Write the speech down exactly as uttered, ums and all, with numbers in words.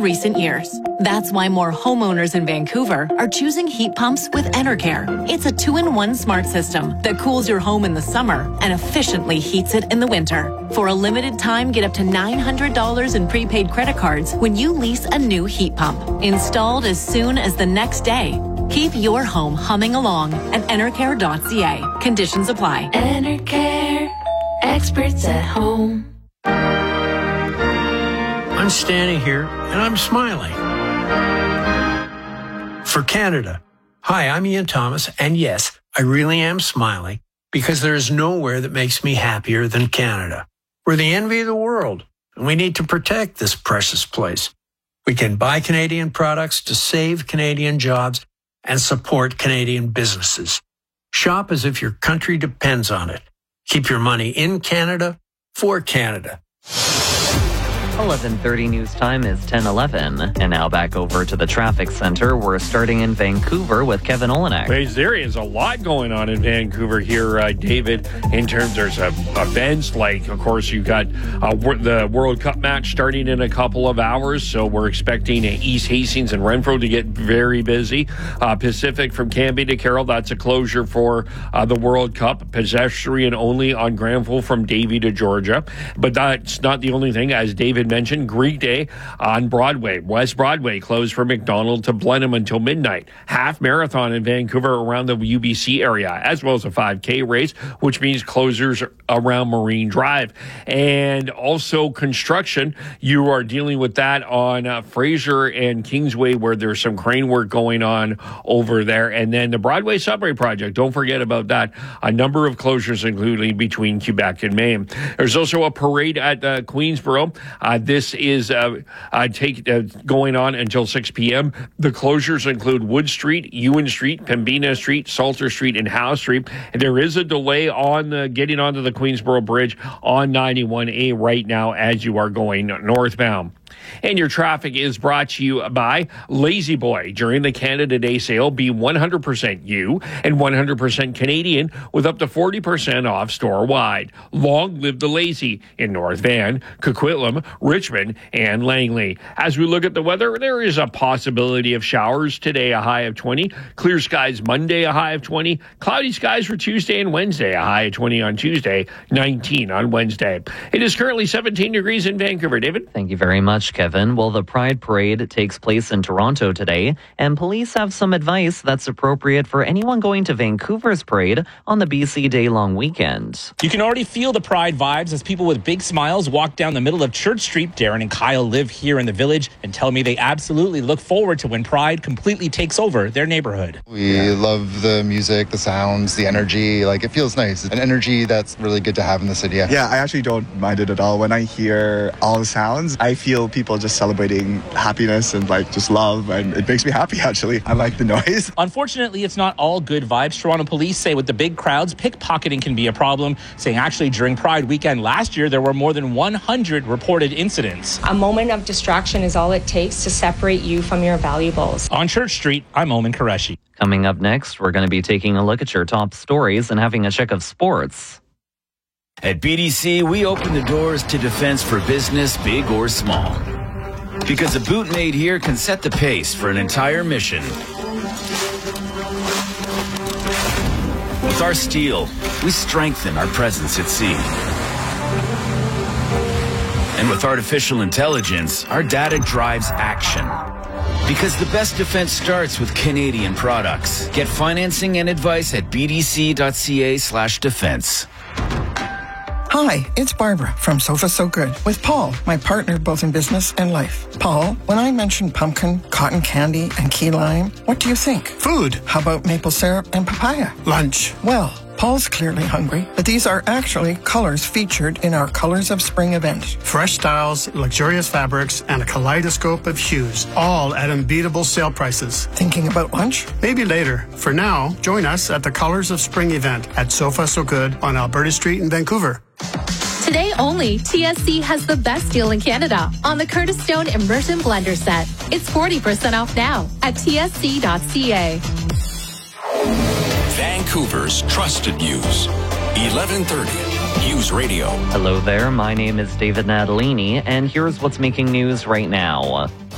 recent years. That's why more homeowners in Vancouver are choosing heat pumps with Enercare. It's a two-in-one smart system that cools your home in the summer and efficiently heats it in the winter. For a limited time, get up to nine hundred dollars in prepaid credit cards when you lease a new heat pump. Installed as soon as the next day. Keep your home humming along at enercare dot c a. Conditions apply. Enercare. Experts at home. I'm standing here and I'm smiling. For Canada. Hi, I'm Ian Thomas, and yes, I really am smiling because there is nowhere that makes me happier than Canada. We're the envy of the world, and we need to protect this precious place. We can buy Canadian products to save Canadian jobs and support Canadian businesses. Shop as if your country depends on it. Keep your money in Canada for Canada. eleven thirty news time is ten eleven. And now back over to the traffic center. We're starting in Vancouver with Kevin Olenek. Hey, there is a lot going on in Vancouver here, uh, David, in terms there's uh, events like, of course, you got uh, the World Cup match starting in a couple of hours. So we're expecting uh, East Hastings and Renfrew to get very busy. Uh, Pacific from Cambie to Carroll, that's a closure for uh, the World Cup. Pedestrian only on Granville from Davie to Georgia. But that's not the only thing. As David mentioned, Greek Day on Broadway. West Broadway closed from McDonald to Blenheim until midnight. Half marathon in Vancouver around the U B C area, as well as a five K race, which means closures around Marine Drive. And also construction, you are dealing with that on uh, Fraser and Kingsway, where there's some crane work going on over there. And then the Broadway Subway Project, don't forget about that. A number of closures, including between Quebec and Maine. There's also a parade at uh, Queensborough. Uh, this is uh, uh, take, uh, going on until six p.m. The closures include Wood Street, Ewan Street, Pembina Street, Salter Street, and Howe Street. And there is a delay on uh, getting onto the Queensborough Bridge on ninety-one A right now as you are going northbound. And your traffic is brought to you by Lazy Boy. During the Canada Day sale, be one hundred percent you and one hundred percent Canadian with up to forty percent off store-wide. Long live the Lazy in North Van, Coquitlam, Richmond, and Langley. As we look at the weather, there is a possibility of showers today, a high of twenty. Clear skies Monday, a high of twenty. Cloudy skies for Tuesday and Wednesday, a high of twenty on Tuesday, nineteen on Wednesday. It is currently seventeen degrees in Vancouver. David? Thank you very much, Kevin. Well, the Pride Parade takes place in Toronto today, and police have some advice that's appropriate for anyone going to Vancouver's parade on the B C Day long weekend. You can already feel the Pride vibes as people with big smiles walk down the middle of Church Street. Darren and Kyle live here in the village and tell me they absolutely look forward to when Pride completely takes over their neighborhood. We yeah. love the music, the sounds, the energy. Like, it feels nice. An energy that's really good to have in the city. Yeah, yeah I actually don't mind it at all. When I hear all the sounds, I feel people just celebrating happiness and like just love, and it makes me happy. Actually, I like the noise. Unfortunately, it's not all good vibes. Toronto police say with the big crowds, pickpocketing can be a problem, saying actually during Pride weekend last year there were more than one hundred reported incidents. A moment of distraction is all it takes to separate you from your valuables. On Church Street, I'm Omen Qureshi. Coming up next, we're going to be taking a look at your top stories and having a check of sports. At B D C, we open the doors to defense for business, big or small. Because a boot made here can set the pace for an entire mission. With our steel, we strengthen our presence at sea. And with artificial intelligence, our data drives action. Because the best defense starts with Canadian products. Get financing and advice at bdc.ca slash defense. Hi, it's Barbara from Sofa So Good with Paul, my partner both in business and life. Paul, when I mention pumpkin, cotton candy, and key lime, what do you think? Food. How about maple syrup and papaya? Lunch. Well, Paul's clearly hungry, but these are actually colors featured in our Colors of Spring event. Fresh styles, luxurious fabrics, and a kaleidoscope of hues, all at unbeatable sale prices. Thinking about lunch? Maybe later. For now, join us at the Colors of Spring event at Sofa So Good on Alberta Street in Vancouver. Today only, T S C has the best deal in Canada on the Curtis Stone Immersion Blender set. It's forty percent off now at t s c dot c a. Vancouver's trusted news. eleven thirty News Radio. Hello there. My name is David Natalini, and here's what's making news right now.